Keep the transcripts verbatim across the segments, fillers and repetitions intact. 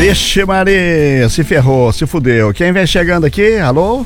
Vixe Maria, se ferrou, se fudeu. Quem vem chegando aqui? Alô?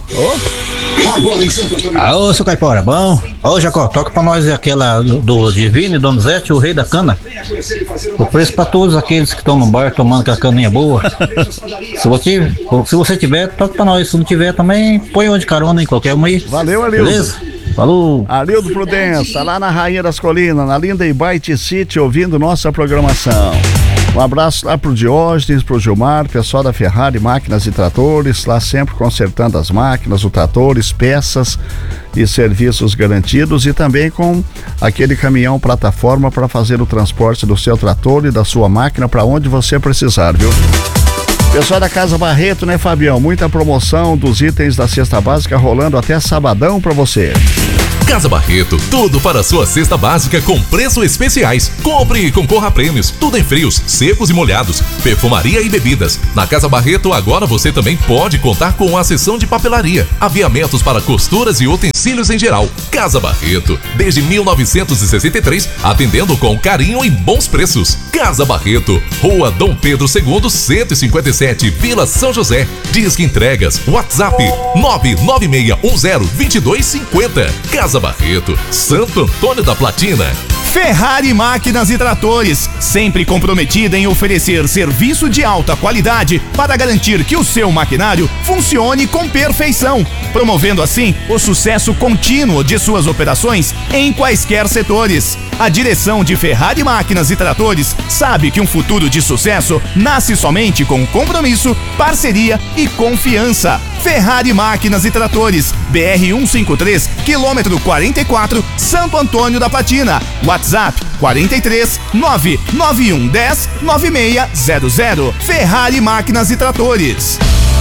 Oh? Alô, seu Caipora, bom? Ô, Jacó, toca pra nós aquela do, do Divino e Donizete, o rei da cana. O preço pra todos aqueles que estão no bar tomando aquela caninha boa. Se você, se você tiver, toca pra nós. Se não tiver também, põe uma de carona em qualquer uma aí. Valeu, Alildo. Beleza? Falou. Arildo Prudença, lá na Rainha das Colinas, na linda Ibaite City, ouvindo nossa programação. Um abraço lá pro Diógenes, pro Gilmar, pessoal da Ferrari Máquinas e Tratores, lá sempre consertando as máquinas, os tratores, peças e serviços garantidos, e também com aquele caminhão plataforma para fazer o transporte do seu trator e da sua máquina para onde você precisar, viu? Pessoal da Casa Barreto, né, Fabião? Muita promoção dos itens da cesta básica rolando até sabadão para você. Casa Barreto, tudo para a sua cesta básica com preços especiais. Compre e concorra a prêmios, tudo em frios, secos e molhados, perfumaria e bebidas. Na Casa Barreto agora você também pode contar com a seção de papelaria, aviamentos para costuras e utensílios em geral. Casa Barreto, desde mil novecentos e sessenta e três, atendendo com carinho e bons preços. Casa Barreto, Rua Dom Pedro segundo, cento e cinquenta e sete, Vila São José. Disque entregas, WhatsApp nove nove seis um zero dois dois cinco zero. Casa Barreto, Santo Antônio da Platina. Ferrari Máquinas e Tratores, sempre comprometida em oferecer serviço de alta qualidade para garantir que o seu maquinário funcione com perfeição, promovendo assim o sucesso contínuo de suas operações em quaisquer setores. A direção de Ferrari Máquinas e Tratores sabe que um futuro de sucesso nasce somente com compromisso, parceria e confiança. Ferrari Máquinas e Tratores, B R cento e cinquenta e três, quilômetro quarenta e quatro, Santo Antônio da Platina. WhatsApp quarenta e três, nove nove um dez, nove seis zero zero. Ferrari Máquinas e Tratores.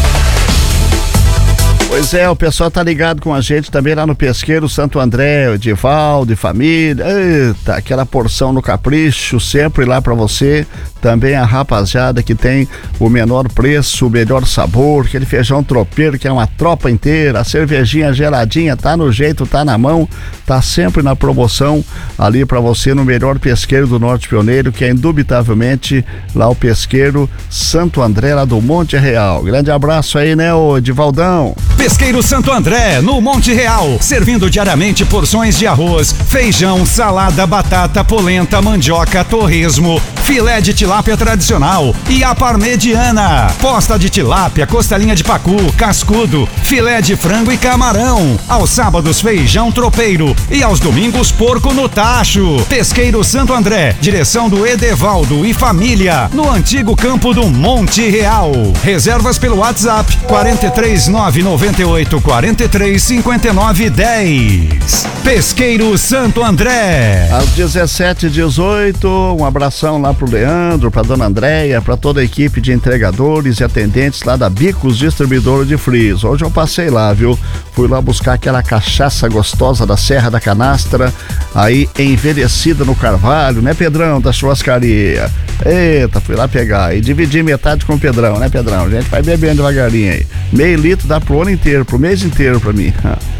Pois é, o pessoal tá ligado com a gente também lá no Pesqueiro Santo André, Edivaldo e família. Eita, aquela porção no capricho, sempre lá pra você. Também a rapaziada que tem o menor preço, o melhor sabor, aquele feijão tropeiro que é uma tropa inteira, a cervejinha geladinha, tá no jeito, tá na mão, tá sempre na promoção ali pra você no melhor pesqueiro do Norte Pioneiro, que é indubitavelmente lá o Pesqueiro Santo André, lá do Monte Real. Grande abraço aí, né, ô Edivaldão? Pesqueiro Santo André, no Monte Real, servindo diariamente porções de arroz, feijão, salada, batata, polenta, mandioca, torresmo, filé de tilápia tradicional e a parmegiana, posta de tilápia, costelinha de pacu, cascudo, filé de frango e camarão. Aos sábados, feijão tropeiro e aos domingos, porco no tacho. Pesqueiro Santo André, direção do Edevaldo e família, no antigo campo do Monte Real. Reservas pelo WhatsApp quarenta e três, nove noventa e oito, quarenta e três, cinquenta e nove, dez. Pesqueiro Santo André. Às dezessete e dezoito, um abração lá pro Leandro, pra dona Andréia, pra toda a equipe de entregadores e atendentes lá da Bicos Distribuidora de Frios. Hoje eu passei lá, viu? Fui lá buscar aquela cachaça gostosa da Serra da Canastra, aí envelhecida no Carvalho, né, Pedrão, da churrascaria. Eita, fui lá pegar e dividi metade com o Pedrão, né, Pedrão? A gente vai bebendo devagarinho aí. Meio litro dá pro ano inteiro, pro mês inteiro pra mim.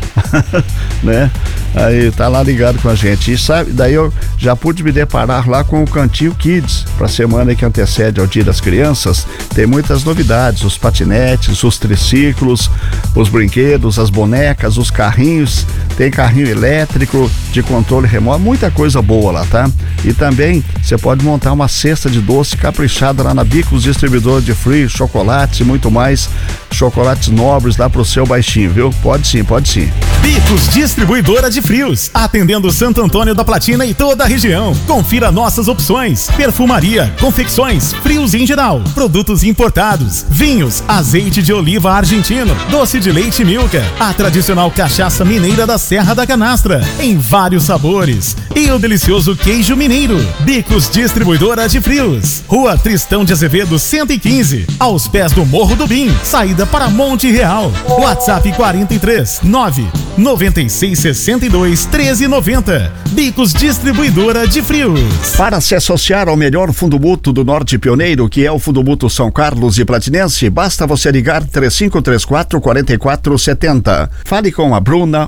Né? Aí tá lá ligado com a gente. E sabe, daí eu já pude me deparar lá com o Cantinho Kids pra semana que antecede ao Dia das Crianças. Tem muitas novidades, os patinetes, os triciclos, os brinquedos, as bonecas, os carrinhos, tem carrinho elétrico de controle remoto, muita coisa boa lá, tá? E também você pode montar uma cesta de doce caprichada lá na Bicos Distribuidor de Frios, chocolates e muito mais, chocolates nobres lá pro seu baixinho, viu? Pode sim, pode sim. Bicos Distribuidora de Frios, atendendo Santo Antônio da Platina e toda a região. Confira nossas opções: perfumaria, confecções, frios em geral, produtos importados, vinhos, azeite de oliva argentino, doce de leite Milka, a tradicional cachaça mineira da Serra da Canastra, em vários sabores, e o delicioso queijo mineiro. Bicos Distribuidora de Frios, Rua Tristão de Azevedo cento e quinze, aos pés do Morro do Bim, saída para Monte Real. WhatsApp quarenta e três, nove noventa e seis, sessenta e dois, treze noventa. Bicos Distribuidora de Frios. Para se associar ao melhor fundo mútuo do Norte Pioneiro, que é o Fundo Mútuo São Carlos e Platinense, basta você ligar três cinco três quatro, quatro quatro sete zero. Fale com a Bruna, o Carlão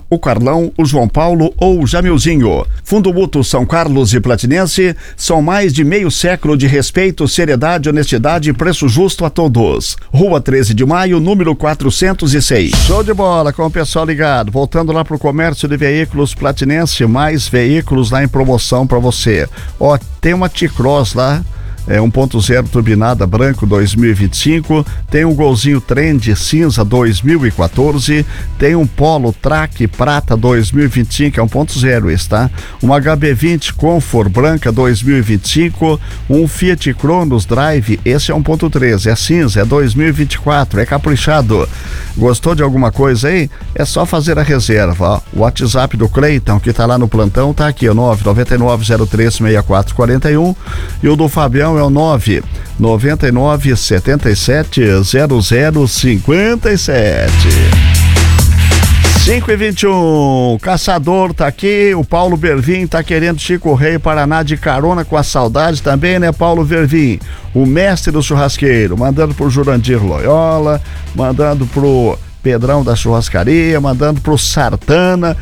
Carlão, o João Paulo ou o Jamilzinho. Fundo Mútuo São Carlos e Platinense são mais de meio século de respeito, seriedade, honestidade e preço justo a todos. Rua treze de maio, número quatrocentos e seis. Show de bola com o pessoal ligado. Voltando lá pro comércio de veículos Platinense, mais veículos lá em promoção para você. Ó, tem uma T-Cross lá. É um ponto zero turbinada branco dois mil e vinte e cinco, tem um Golzinho Trend cinza dois mil e quatorze, tem um Polo Track prata dois mil e vinte e cinco, é um ponto zero esse, tá? Um H B vinte Comfort branca dois mil e vinte e cinco, um Fiat Cronos Drive, esse é um ponto três, é cinza, é dois mil e vinte e quatro, é caprichado. Gostou de alguma coisa aí? É só fazer a reserva, ó. O WhatsApp do Cleiton, que tá lá no plantão, tá aqui, ó, nove nove nove zero três seis quatro quatro um, e o do Fabião é o nove nove nove sete sete zero zero cinco sete. cinco e vinte e um, Caçador tá aqui, o Paulo Vervim tá querendo Chico Rei Paraná de carona com a saudade também, né, Paulo Vervim? O mestre do churrasqueiro, mandando pro Jurandir Loyola, mandando pro Pedrão da Churrascaria, mandando pro Sartana,